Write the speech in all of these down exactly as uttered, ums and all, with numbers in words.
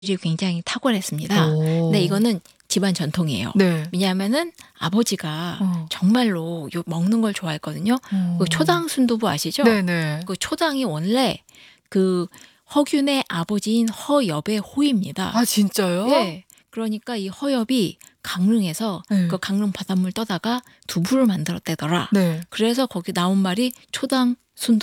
굉장히 탁월했습니다. 오. 근데 이거는 집안 전통이에요. 네. 왜냐하면은 아버지가 어. 정말로 요 먹는 걸 좋아했거든요. 어. 그 초당 순두부 아시죠? 네네. 그 초당이 원래 그 허균의 아버지인 허엽의 호입니다. 아 진짜요? 네. 그러니까 이 허엽이 강릉에서 네. 그 강릉 바닷물 떠다가 두부를 만들었대더라. 네. 그래서 거기 나온 말이 초당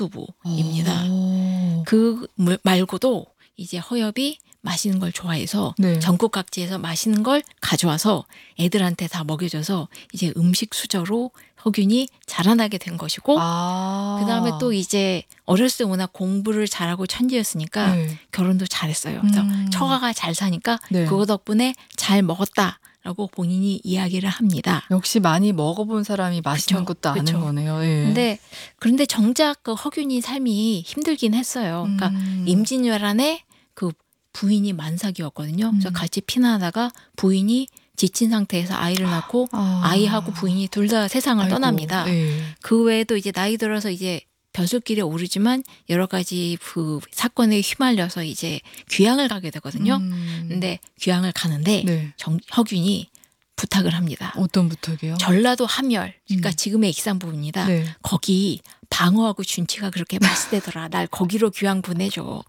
순두부입니다. 오. 그 물- 말고도 이제 허엽이 맛있는 걸 좋아해서 네. 전국 각지에서 맛있는 걸 가져와서 애들한테 다 먹여줘서 이제 음식 수저로 허균이 자라나게 된 것이고 아. 그다음에 또 이제 어렸을 때 워낙 공부를 잘하고 천재였으니까 네. 결혼도 잘했어요. 그래서 음. 처가가 잘 사니까 네. 그거 덕분에 잘 먹었다라고 본인이 이야기를 합니다. 역시 많이 먹어본 사람이 맛있는 그쵸, 것도 아는 그쵸. 거네요. 예. 근데 그런데 정작 그 허균이 삶이 힘들긴 했어요. 그러니까 음. 임진왜란에 그 부인이 만삭이었거든요. 그래서 음. 같이 피난하다가 부인이 지친 상태에서 아이를 낳고 아. 아이하고 부인이 둘 다 세상을 아이고, 떠납니다. 네. 그 외에도 이제 나이 들어서 이제 벼슬길에 오르지만 여러 가지 그 사건에 휘말려서 이제 귀향을 가게 되거든요. 음. 근데 귀향을 가는데 네. 정, 허균이 부탁을 합니다. 어떤 부탁이요? 전라도 함열, 그러니까 음. 지금의 익산부입니다. 네. 거기 방어하고 준치가 그렇게 맛있대더라. 날 거기로 귀향 보내줘.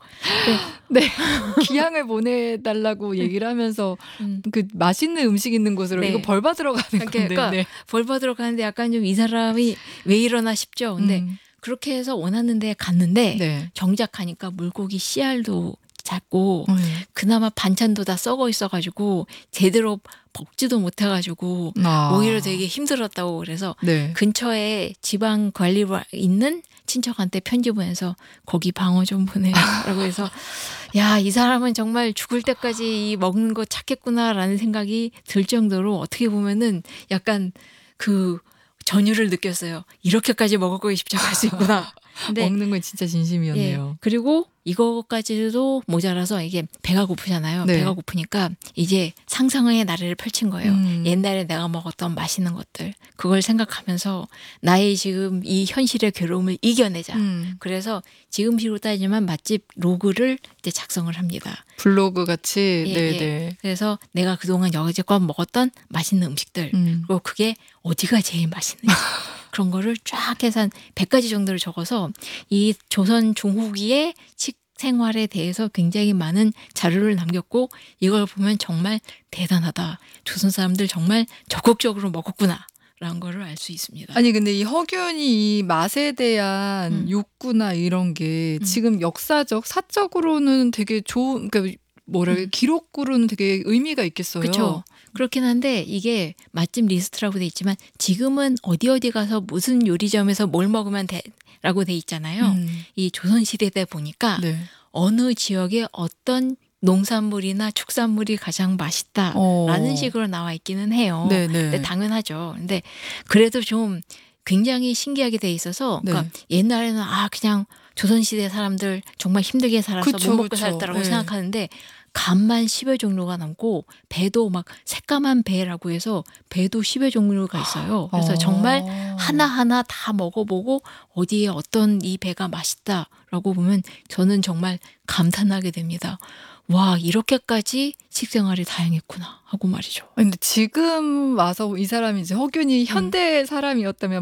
네. 귀향을 보내달라고 얘기를 하면서 음. 그 맛있는 음식 있는 곳으로 네. 이거 벌 받으러 가는 그러니까, 건데. 그러니까 네. 벌 받으러 가는데 약간 좀 이 사람이 왜 이러나 싶죠. 근데 음. 그렇게 해서 원하는 데 갔는데 네. 정작 가니까 물고기 씨알도 작고 네. 그나마 반찬도 다 썩어 있어가지고 제대로 먹지도 못해가지고 아. 오히려 되게 힘들었다고 그래서 네. 근처에 지방 관리로 있는 친척한테 편지 보내서 거기 방어 좀 보내라고 해서 야, 이 사람은 정말 죽을 때까지 이 먹는 거 찾겠구나라는 생각이 들 정도로 어떻게 보면은 약간 그 전율을 느꼈어요. 이렇게까지 먹을 거에 집착할 수 있구나. 근데 먹는 건 진짜 진심이었네요. 예, 그리고 이거까지도 모자라서 이게 배가 고프잖아요. 네. 배가 고프니까 이제 상상의 나래를 펼친 거예요. 음. 옛날에 내가 먹었던 맛있는 것들. 그걸 생각하면서 나의 지금 이 현실의 괴로움을 이겨내자. 음. 그래서 지금식으로 따지면 맛집 로그를 이제 작성을 합니다. 블로그 같이. 예, 네네. 예. 그래서 내가 그동안 여지껏 먹었던 맛있는 음식들. 음. 그리고 그게 어디가 제일 맛있는지. 그런 거를 쫙 해서 한 백 가지 정도를 적어서 이 조선 중후기의 식생활에 대해서 굉장히 많은 자료를 남겼고 이걸 보면 정말 대단하다. 조선 사람들 정말 적극적으로 먹었구나. 라는 거를 알 수 있습니다. 아니 근데 이 허균이 이 맛에 대한 음. 욕구나 이런 게 음. 지금 역사적 사적으로는 되게 좋은 그러니까 뭐라 그 음. 기록으로는 되게 의미가 있겠어요. 그렇죠. 그렇긴 한데 이게 맛집 리스트라고 돼 있지만 지금은 어디 어디 가서 무슨 요리점에서 뭘 먹으면 돼라고 돼 있잖아요. 음. 이 조선시대다 보니까 네. 어느 지역에 어떤 농산물이나 축산물이 가장 맛있다라는 어. 식으로 나와 있기는 해요. 네네. 근데 당연하죠. 근데 그래도 좀 굉장히 신기하게 돼 있어서 네. 그러니까 옛날에는 아 그냥 조선시대 사람들 정말 힘들게 살아서 그쵸, 못 먹고 그쵸. 살았다라고 네. 생각하는데 간만 십여 종류가 남고 배도 막 새까만 배라고 해서 배도 십여 종류가 있어요. 그래서 어. 정말 하나하나 다 먹어보고 어디에 어떤 이 배가 맛있다라고 보면 저는 정말 감탄하게 됩니다. 와, 이렇게까지 식생활이 다양했구나 하고 말이죠. 근데 지금 와서 이 사람이 이제 허균이 현대 사람이었다면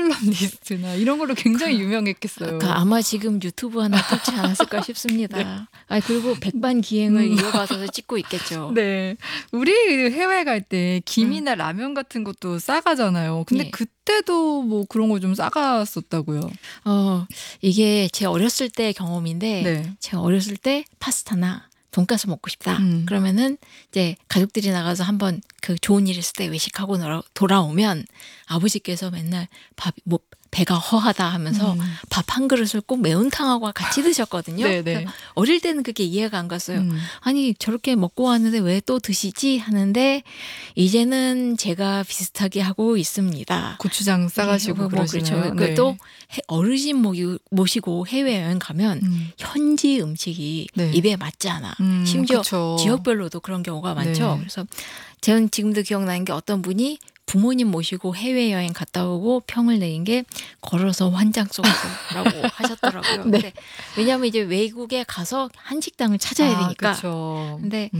마칼럼니스트나 이런 걸로 굉장히 유명했겠어요. 그러니까 아마 지금 유튜브 하나 떴지 않았을까 싶습니다. 네. 아, 그리고 백반기행을 음. 이어가서 찍고 있겠죠. 네. 우리 해외 갈 때 김이나 라면 같은 것도 싸가잖아요. 근데 네. 그때도 뭐 그런 거 좀 싸갔었다고요. 어, 이게 제 어렸을 때 경험인데 네. 제가 어렸을 때 파스타나 돈가스 먹고 싶다. 음. 그러면은 이제 가족들이 나가서 한번 그 좋은 일 있을 때 외식하고 놀아- 돌아오면 아버지께서 맨날 밥, 뭐 배가 허하다 하면서 음. 밥 한 그릇을 꼭 매운탕하고 같이 드셨거든요. 네네. 그래서 어릴 때는 그게 이해가 안 갔어요. 음. 아니 저렇게 먹고 왔는데 왜 또 드시지 하는데 이제는 제가 비슷하게 하고 있습니다. 고추장 싸가시고 뭐, 뭐 그러시나요? 그렇죠. 그 또 해- 어르신 모기, 모시고 해외여행 가면 음. 현지 음식이 네. 입에 맞지 않아. 음, 심지어 그쵸. 지역별로도 그런 경우가 많죠. 네. 그래서 저는 지금도 기억나는 게 어떤 분이 부모님 모시고 해외여행 갔다 오고 평을 내린 게 걸어서 환장 속에서라고 하셨더라고요. 네. 근데 왜냐하면 이제 외국에 가서 한식당을 찾아야 아, 되니까. 그쵸. 근데